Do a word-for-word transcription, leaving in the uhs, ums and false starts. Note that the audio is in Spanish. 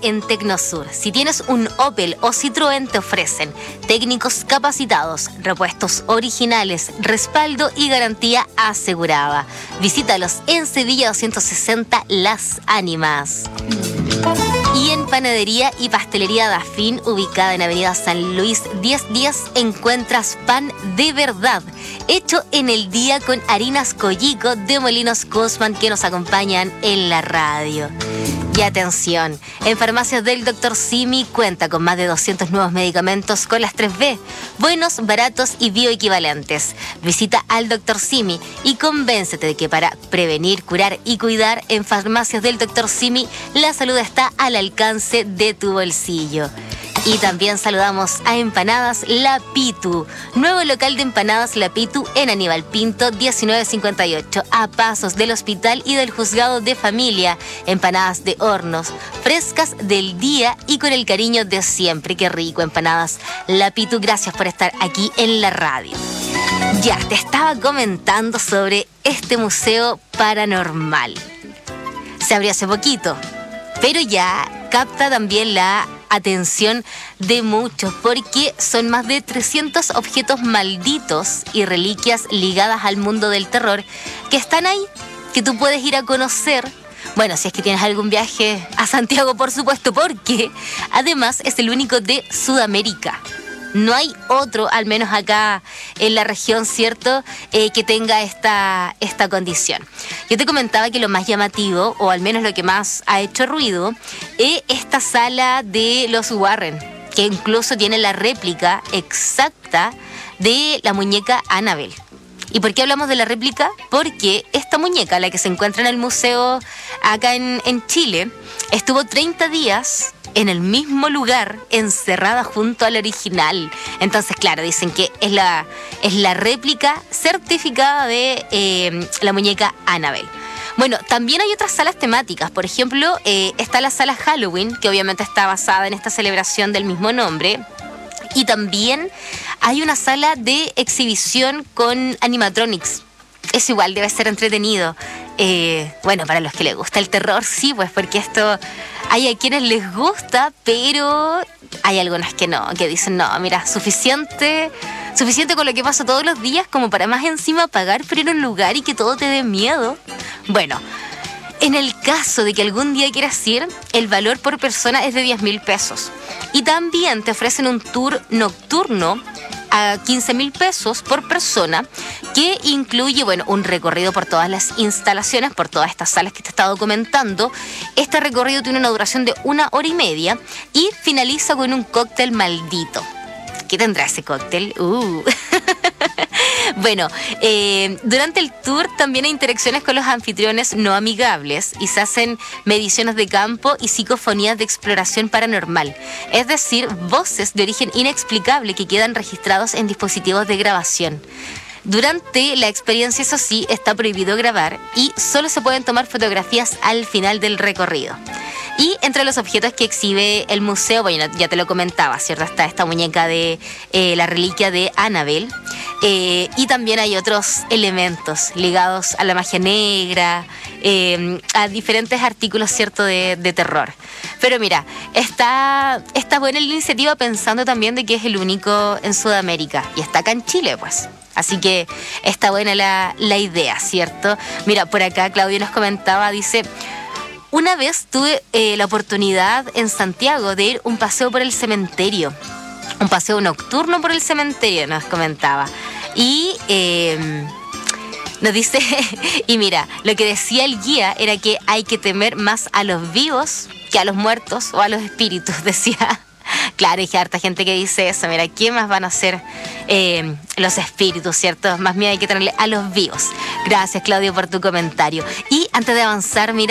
en Tecnosur. Si tienes un Opel o Citroën, te ofrecen técnicos capacitados, repuestos originales, respaldo y garantía asegurada. Visítalos en Sevilla doscientos sesenta Las Ánimas. Y en Panadería y Pastelería Dafín, ubicada en Avenida San Luis diez diez, encuentras pan de verdad, hecho en el día con harinas Collico de Molinos Cosman, que nos acompañan en la radio. Y atención, en Farmacias del doctor Simi cuenta con más de doscientos nuevos medicamentos con las tres B, buenos, baratos y bioequivalentes. Visita al doctor Simi y convéncete de que para prevenir, curar y cuidar, en Farmacias del doctor Simi la salud está al alcance de tu bolsillo. Y también saludamos a Empanadas La Pitu, nuevo local de Empanadas La Pitu en Aníbal Pinto diecinueve cincuenta y ocho, a pasos del hospital y del juzgado de familia. Empanadas de hornos, frescas del día y con el cariño de siempre. Qué rico, Empanadas La Pitu. Gracias por estar aquí en la radio. Ya, te estaba comentando sobre este museo paranormal. Se abrió hace poquito, pero ya capta también la atención de muchos, porque son más de trescientos objetos malditos y reliquias ligadas al mundo del terror que están ahí, que tú puedes ir a conocer. Bueno, si es que tienes algún viaje a Santiago, por supuesto, porque además es el único de Sudamérica. No hay otro, al menos acá en la región, ¿cierto?, eh, que tenga esta, esta condición. Yo te comentaba que lo más llamativo, o al menos lo que más ha hecho ruido, es esta sala de los Warren, que incluso tiene la réplica exacta de la muñeca Annabelle. ¿Y por qué hablamos de la réplica? Porque esta muñeca, la que se encuentra en el museo acá en, en Chile, estuvo treinta días en el mismo lugar, encerrada junto al original. Entonces, claro, dicen que es la, es la réplica certificada de eh, la muñeca Annabelle. Bueno, también hay otras salas temáticas. Por ejemplo, eh, está la sala Halloween, que obviamente está basada en esta celebración del mismo nombre. Y también hay una sala de exhibición con animatronics. Eso igual debe ser entretenido. Eh, bueno, para los que les gusta el terror, sí, pues porque esto hay a quienes les gusta, pero hay algunos que no, que dicen, no, mira, suficiente, suficiente con lo que pasa todos los días como para más encima pagar por ir a un lugar y que todo te dé miedo. Bueno, en el caso de que algún día quieras ir, el valor por persona es de diez mil pesos. Y también te ofrecen un tour nocturno a quince mil pesos por persona, que incluye, bueno, un recorrido por todas las instalaciones, por todas estas salas que te he estado comentando. Este recorrido tiene una duración de una hora y media y finaliza con un cóctel maldito. ¿Qué tendrá ese cóctel? Uh. Bueno, eh, durante el tour también hay interacciones con los anfitriones no amigables y se hacen mediciones de campo y psicofonías de exploración paranormal, es decir, voces de origen inexplicable que quedan registrados en dispositivos de grabación. Durante la experiencia, eso sí, está prohibido grabar y solo se pueden tomar fotografías al final del recorrido. Y entre los objetos que exhibe el museo, bueno, ya te lo comentaba, ¿cierto? Está esta muñeca de eh, la reliquia de Annabelle. Eh, y también hay otros elementos ligados a la magia negra, eh, a diferentes artículos, ¿cierto?, de, de terror. Pero mira, está, está buena la iniciativa, pensando también de que es el único en Sudamérica y está acá en Chile, pues. Así que está buena la, la idea, ¿cierto? Mira, por acá Claudio nos comentaba, dice: una vez tuve eh, la oportunidad en Santiago de ir un paseo por el cementerio. Un paseo nocturno por el cementerio, nos comentaba. Y eh, nos dice, y mira, lo que decía el guía era que hay que temer más a los vivos que a los muertos o a los espíritus, decía. Claro, hay harta gente que dice eso. Mira, ¿qué más van a hacer eh, los espíritus, cierto? Más miedo hay que tenerle a los vivos. Gracias, Claudio, por tu comentario. Y antes de avanzar, mira,